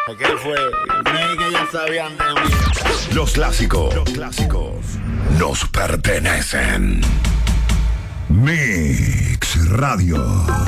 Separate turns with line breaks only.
¿Qué fue? Creí que ya sabían de mí.
Los clásicos nos pertenecen. Mix Radio.